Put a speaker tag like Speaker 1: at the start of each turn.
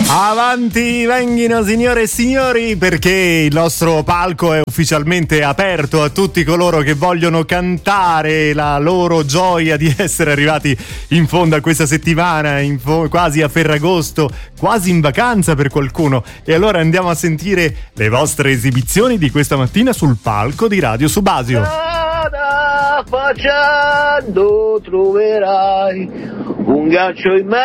Speaker 1: Avanti venghino signore e signori, perché il nostro palco è ufficialmente aperto a tutti coloro che vogliono cantare la loro gioia di essere arrivati in fondo a questa settimana, quasi a Ferragosto, quasi in vacanza per qualcuno. E allora andiamo a sentire le vostre esibizioni di questa mattina sul palco di Radio Subasio.
Speaker 2: Strada facendo troverai un gancio in mezzo